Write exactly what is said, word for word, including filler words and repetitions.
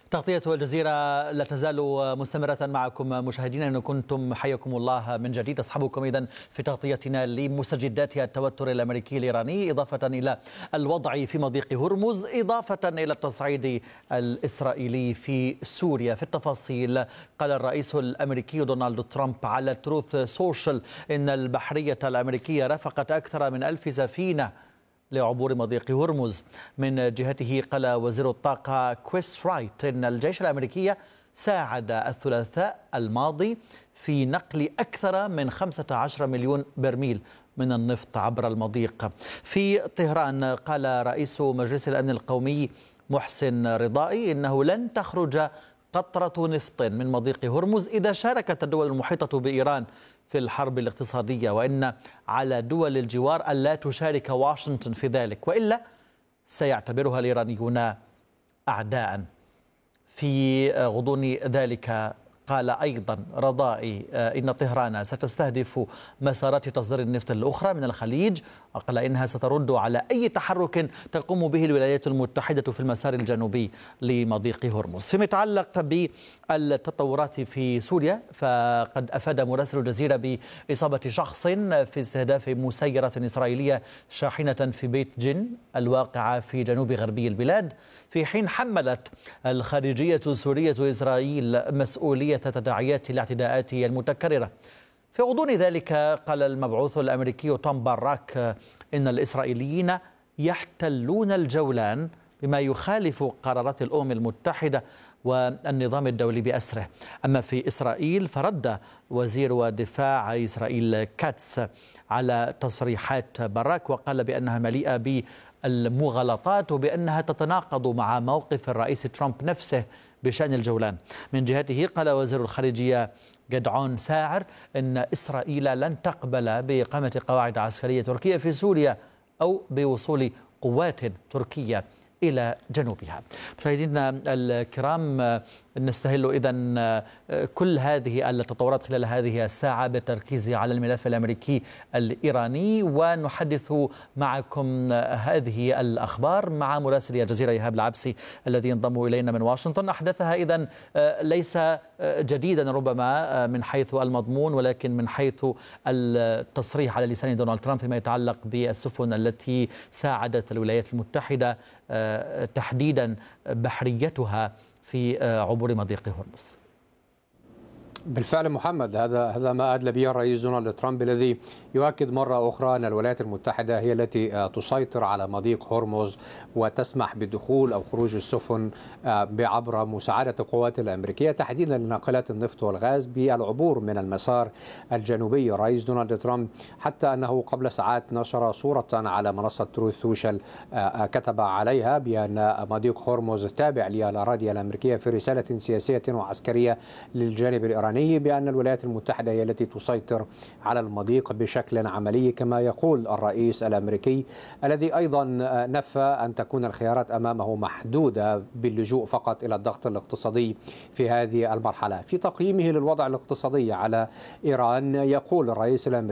تغطية الجزيرة لا تزال مستمرة معكم مشاهدينا، إن كنتم حياكم الله من جديد. أصحابكم إذن في تغطيتنا لمستجدات التوتر الأمريكي الإيراني، إضافة إلى الوضع في مضيق هرمز، إضافة إلى التصعيد الإسرائيلي في سوريا. في التفاصيل، قال الرئيس الأمريكي دونالد ترامب على تروث سوشيال إن البحرية الأمريكية رافقت أكثر من ألف سفينة لعبور مضيق هرمز. من جهته قال وزير الطاقة كريس رايت إن الجيش الأمريكي ساعد الثلاثاء الماضي في نقل أكثر من خمسة عشر مليون برميل من النفط عبر المضيق. في طهران قال رئيس مجلس الأمن القومي محسن رضائي إنه لن تخرج قطرة نفط من مضيق هرمز إذا شاركت الدول المحيطة بإيران في الحرب الاقتصادية، وإن على دول الجوار ألا تشارك واشنطن في ذلك، وإلا سيعتبرها الإيرانيون أعداء. في غضون ذلك قال أيضا رضائي إن طهران ستستهدف مسارات تصدير النفط الأخرى من الخليج، وقال إنها سترد على أي تحرك تقوم به الولايات المتحدة في المسار الجنوبي لمضيق هرمز. فيما يتعلق بالتطورات في سوريا، فقد أفاد مراسل الجزيرة بإصابة شخص في استهداف مسيرة إسرائيلية شاحنة في بيت جن الواقعة في جنوب غربي البلاد، في حين حملت الخارجية السورية إسرائيل مسؤولية تداعيات الاعتداءات المتكررة. في غضون ذلك قال المبعوث الأمريكي توم باراك إن الإسرائيليين يحتلون الجولان بما يخالف قرارات الأمم المتحدة والنظام الدولي بأسره. أما في إسرائيل فرد وزير الدفاع إسرائيل كاتس على تصريحات باراك وقال بأنها مليئة بالمغالطات وبأنها تتناقض مع موقف الرئيس ترامب نفسه بشأن الجولان. من جهته قال وزير الخارجية جدعون ساعر إن إسرائيل لن تقبل بإقامة قواعد عسكرية تركية في سوريا أو بوصول قوات تركية إلى جنوبها. مشاهدينا الكرام، نستهل إذن كل هذه التطورات خلال هذه الساعة بالتركيز على الملف الأمريكي الإيراني، ونحدث معكم هذه الأخبار مع مراسل الجزيرة إيهاب العبسي الذي ينضم إلينا من واشنطن. أحدثها إذن ليس جديدا ربما من حيث المضمون، ولكن من حيث التصريح على لسان دونالد ترامب فيما يتعلق بالسفن التي ساعدت الولايات المتحدة تحديدا بحريتها في عبور مضيق هرمز. بالفعل محمد، هذا هذا ما أدلى به الرئيس دونالد ترامب الذي يؤكد مرة أخرى أن الولايات المتحدة هي التي تسيطر على مضيق هرمز وتسمح بدخول أو خروج السفن عبر مساعدة القوات الأمريكية تحديدا لناقلات النفط والغاز بالعبور من المسار الجنوبي. الرئيس دونالد ترامب حتى أنه قبل ساعات نشر صورة على منصة تروث سوشيال كتب عليها بأن مضيق هرمز تابع للأراضي الأمريكية في رسالة سياسية وعسكرية للجانب الإيراني بأن الولايات المتحدة هي التي تسيطر على المضيق بشكل عملي، كما يقول الرئيس الأمريكي الذي أيضا نفى أن تكون الخيارات أمامه محدودة باللجوء فقط إلى الضغط الاقتصادي في هذه المرحلة. في تقييمه للوضع الاقتصادي على إيران يقول الرئيس الأمريكي